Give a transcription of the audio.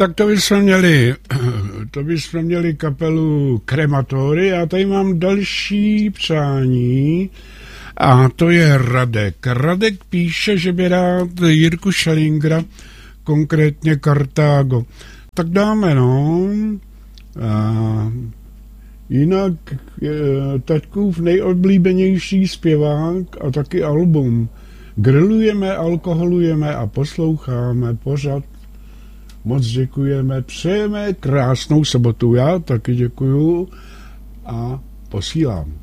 tak to bychom měli kapelu Krematory. Já tady mám další přání a to je Radek. Radek píše, že by rád Jirku Schellingra, konkrétně Kartágo. Tak dáme, no. Jinak taťkův nejoblíbenější zpěvák a taky album. Grillujeme, alkoholujeme a posloucháme pořad. Moc děkujeme, přejeme krásnou sobotu. Já taky děkuju a posílám.